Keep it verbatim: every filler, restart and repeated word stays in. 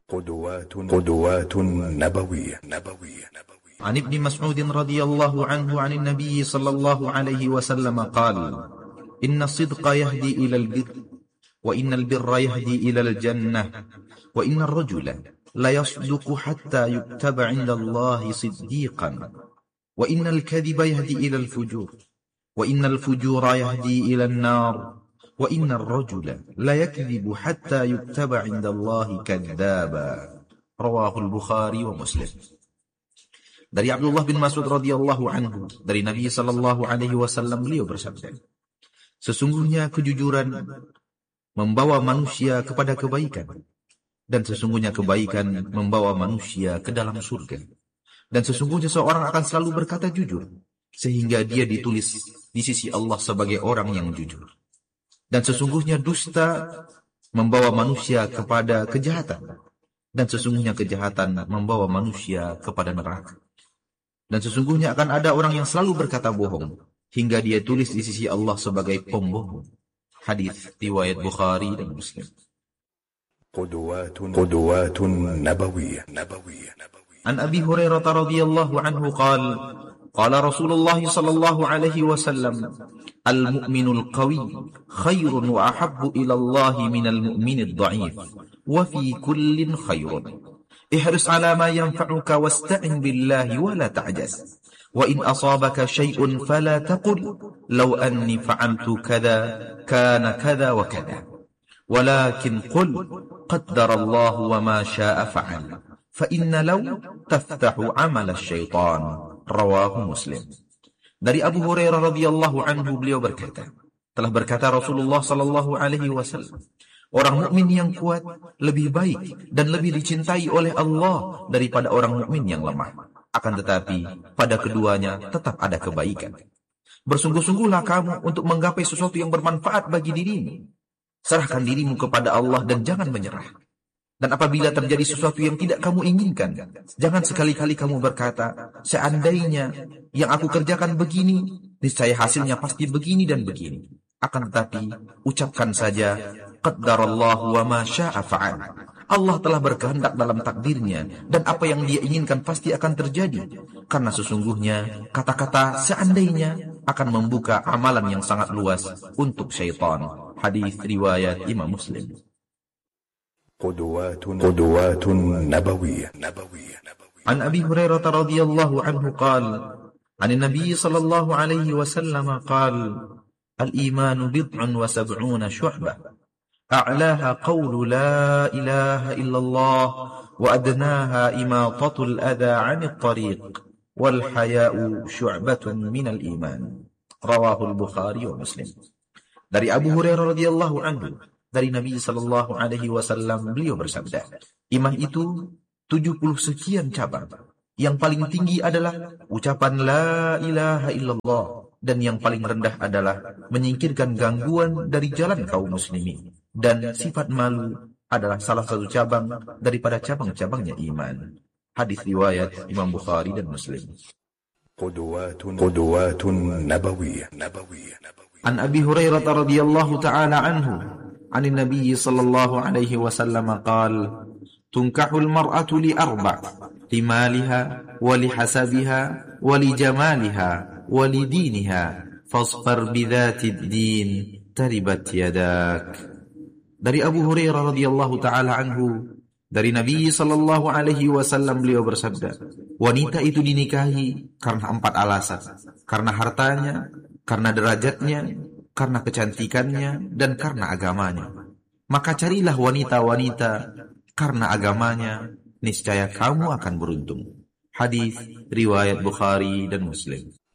قدوات قدوات نبوية نبوية عن ابن مسعود رضي الله عنه عن النبي صلى الله عليه وسلم قال: إن الصدق يهدي إلى البر، وإن البر يهدي إلى الجنة، وإن الرجل لا يصدق حتى يكتب عند الله صديقا، وإن الكذب يهدي إلى الفجور، وإن الفجور يهدي إلى النار، وإن الرجل لا يكذب حتى يكتب عند الله كذابا. رواه البخاري ومسلم. Dari Abdullah bin Mas'ud radhiyallahu anhu, dari Nabi sallallahu alaihi wasallam, beliau bersabda, sesungguhnya kejujuran membawa manusia kepada kebaikan, dan sesungguhnya kebaikan membawa manusia ke dalam surga, dan sesungguhnya seorang akan selalu berkata jujur sehingga dia ditulis di sisi Allah sebagai orang yang jujur, dan sesungguhnya dusta membawa manusia kepada kejahatan, dan sesungguhnya kejahatan membawa manusia kepada neraka. Dan sesungguhnya akan ada orang yang selalu berkata bohong hingga dia tulis di sisi Allah sebagai pembohong. Hadis riwayat Bukhari dan Muslim. قدوات قدوات نبوية نبوية عن أبي هريرة رضي الله عنه قال: قال رسول الله صلى الله عليه وسلم: المؤمن القوي خير وأحب إلى الله من المؤمن الضعيف، وفي كل خير. احرص على ما ينفعك واستعن بالله ولا تعجز، وإن أصابك شيء فلا تقل لو أني فعلت كذا كان كذا وكذا، ولكن قل قدر الله وما شاء فعل، فإن لو تفتح عمل الشيطان. رواه مسلم. Dari Abu Hurairah radhiyallahu anhu, beliau berkata, telah berkata Rasulullah sallallahu alaihi wasallam, orang mukmin yang kuat lebih baik dan lebih dicintai oleh Allah daripada orang mukmin yang lemah. Akan tetapi pada keduanya tetap ada kebaikan. Bersungguh-sungguhlah kamu untuk menggapai sesuatu yang bermanfaat bagi dirimu. Serahkan dirimu kepada Allah dan jangan menyerah. Dan apabila terjadi sesuatu yang tidak kamu inginkan, jangan sekali-kali kamu berkata, seandainya yang aku kerjakan begini, niscaya hasilnya pasti begini dan begini. Akan tetapi ucapkan saja, qaddarallahu wa ma syaa fa'al. Allah telah berkehendak dalam takdirnya, dan apa yang dia inginkan pasti akan terjadi. Karena sesungguhnya kata-kata seandainya akan membuka amalan yang sangat luas untuk syaitan. Hadis riwayat Imam Muslim. قدوات قدوات نبوية نبوية عن أبي هريرة رضي الله عنه قال: عن النبي صلى الله عليه وسلم قال: الإيمان بضع وسبعون شعبة، أعلاها قول لا إله إلا الله، وأدناها إماطة الأذى عن الطريق، والحياء شعبة من الإيمان. رواه البخاري ومسلم. Dari Abu Hurairah radhiyallahu anhu, dari Nabi sallallahu alaihi wasallam, beliau bersabda, iman itu tujuh puluh sekian cabang. Yang paling tinggi adalah ucapan la ilaha illallah, dan yang paling rendah adalah menyingkirkan gangguan dari jalan kaum muslimin. Dan sifat malu adalah salah satu cabang daripada cabang-cabangnya iman. Hadis riwayat Imam Bukhari dan Muslim. قدوات قدوات نبوية نبوية عن أبي هريرة رضي الله تعالى عنه عن النبي صلى الله عليه وسلم قال: تنكح المرأة لأربع: لمالها ولحسبها ولجمالها ولدينها، فاصبر بذات الدين تربت يداك. Dari Abu Hurairah radhiyallahu taala anhu, dari Nabi sallallahu alaihi wasallam, beliau bersabda, wanita itu dinikahi karena empat alasan: karena hartanya, karena derajatnya, karena kecantikannya, dan karena agamanya. Maka carilah wanita-wanita karena agamanya, niscaya kamu akan beruntung. Hadis riwayat Bukhari dan Muslim.